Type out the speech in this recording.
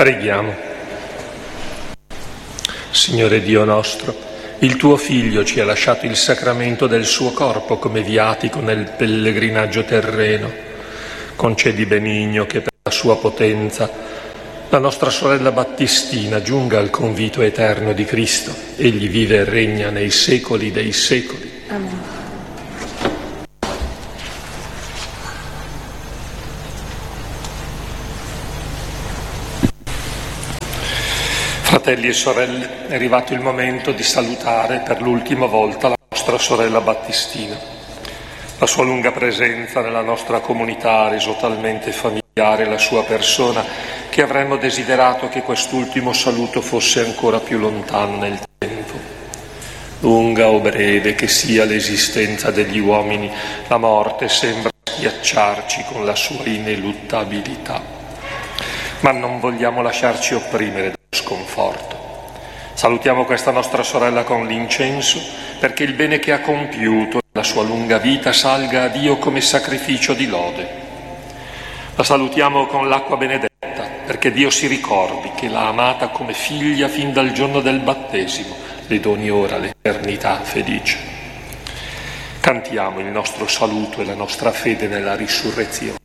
Preghiamo. Signore Dio nostro, il tuo Figlio ci ha lasciato il sacramento del suo corpo come viatico nel pellegrinaggio terreno. Concedi benigno che per la sua potenza la nostra sorella Battistina giunga al convito eterno di Cristo. Egli vive e regna nei secoli dei secoli. Amen. Fratelli e sorelle, è arrivato il momento di salutare per l'ultima volta la nostra sorella Battistina. La sua lunga presenza nella nostra comunità ha reso talmente familiare la sua persona che avremmo desiderato che quest'ultimo saluto fosse ancora più lontano nel tempo. Lunga o breve che sia l'esistenza degli uomini, la morte sembra schiacciarci con la sua ineluttabilità. Ma non vogliamo lasciarci opprimere dallo sconforto. Salutiamo questa nostra sorella con l'incenso perché il bene che ha compiuto nella sua lunga vita salga a Dio come sacrificio di lode. La salutiamo con l'acqua benedetta perché Dio si ricordi che l'ha amata come figlia fin dal giorno del battesimo, le doni ora l'eternità felice. Cantiamo il nostro saluto e la nostra fede nella risurrezione.